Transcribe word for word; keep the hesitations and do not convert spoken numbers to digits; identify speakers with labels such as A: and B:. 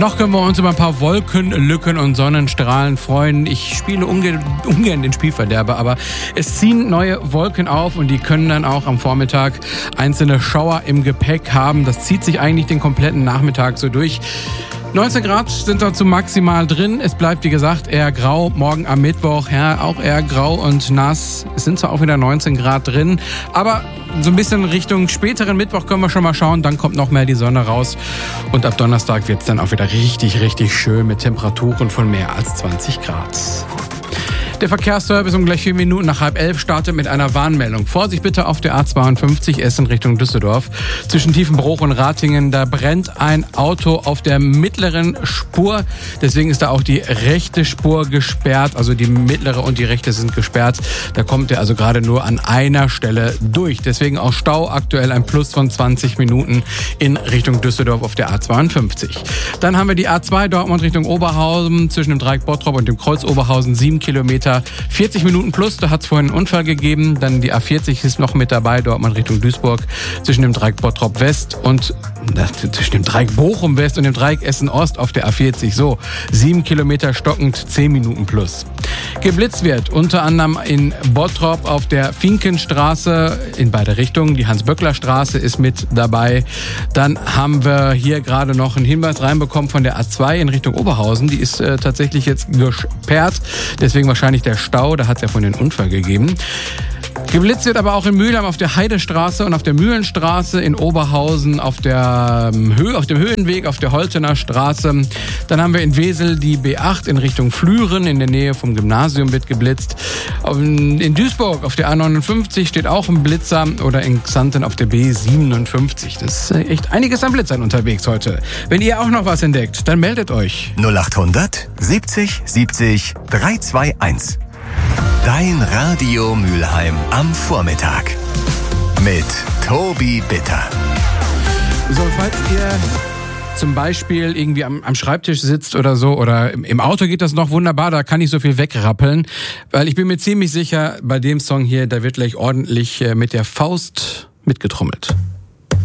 A: Noch können wir uns über ein paar Wolkenlücken und Sonnenstrahlen freuen. Ich spiele ungern, ungern den Spielverderber, aber es ziehen neue Wolken auf und die können dann auch am Vormittag einzelne Schauer im Gepäck haben. Das zieht sich eigentlich den kompletten Nachmittag so durch. neunzehn Grad sind dazu maximal drin. Es bleibt, wie gesagt, eher grau. Morgen am Mittwoch, ja, auch eher grau und nass. Es sind zwar auch wieder neunzehn Grad drin, aber so ein bisschen Richtung späteren Mittwoch können wir schon mal schauen. Dann kommt noch mehr die Sonne raus. Und ab Donnerstag wird es dann auch wieder richtig, richtig schön mit Temperaturen von mehr als zwanzig Grad. Der Verkehrsservice um gleich vier Minuten nach halb elf startet mit einer Warnmeldung. Vorsicht bitte auf der A zweiundfünfzig Essen Richtung Düsseldorf. Zwischen Tiefenbruch und Ratingen, da brennt ein Auto auf der mittleren Spur. Deswegen ist da auch die rechte Spur gesperrt. Also die mittlere und die rechte sind gesperrt. Da kommt er also gerade nur an einer Stelle durch. Deswegen auch Stau, aktuell ein Plus von zwanzig Minuten in Richtung Düsseldorf auf der A zweiundfünfzig. Dann haben wir die A zwei Dortmund Richtung Oberhausen zwischen dem Dreieck Bottrop und dem Kreuz Oberhausen, sieben Kilometer. vierzig Minuten plus, da hat es vorhin einen Unfall gegeben. Dann die A vierzig ist noch mit dabei, Dortmund Richtung Duisburg, zwischen dem Dreieck Bottrop West und äh, zwischen dem Dreieck Bochum West und dem Dreieck Essen Ost auf der A vierzig. So, sieben Kilometer stockend, zehn Minuten plus. Geblitzt wird unter anderem in Bottrop auf der Finkenstraße in beide Richtungen. Die Hans-Böckler-Straße ist mit dabei. Dann haben wir hier gerade noch einen Hinweis reinbekommen von der A zwei in Richtung Oberhausen. Die ist äh, tatsächlich jetzt gesperrt, deswegen wahrscheinlich der Stau, da hat es ja von den Unfall gegeben. Geblitzt wird aber auch in Mülheim auf der Heidestraße und auf der Mühlenstraße, in Oberhausen auf, der Höhe, auf dem Höhenweg, auf der Holtener Straße. Dann haben wir in Wesel die B acht in Richtung Flüren, in der Nähe vom Gymnasium wird geblitzt. In Duisburg auf der A neunundfünfzig steht auch ein Blitzer oder in Xanten auf der B siebenundfünfzig. Das ist echt einiges an Blitzern unterwegs heute. Wenn ihr auch noch was entdeckt, dann meldet euch.
B: null achthundert siebzig siebzig dreihunderteinundzwanzig. Dein Radio Mülheim am Vormittag mit Tobi Bitter.
A: So, falls ihr zum Beispiel irgendwie am, am Schreibtisch sitzt oder so oder im, im Auto geht das noch wunderbar, da kann ich so viel wegrappeln, weil ich bin mir ziemlich sicher, bei dem Song hier, da wird gleich ordentlich mit der Faust mitgetrommelt.